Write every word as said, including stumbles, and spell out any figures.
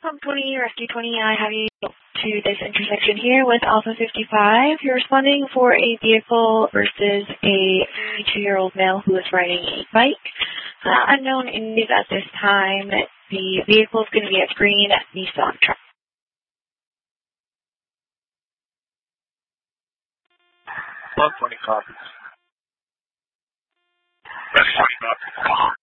Pump twenty, Rescue twenty, I have you to this intersection here with Alpha fifty-five. You're responding for a vehicle versus a thirty-two-year-old male who is riding a bike. Uh, unknown is at this time. The vehicle is going to be a green Nissan truck. Pump twenty copies. Rescue twenty copies.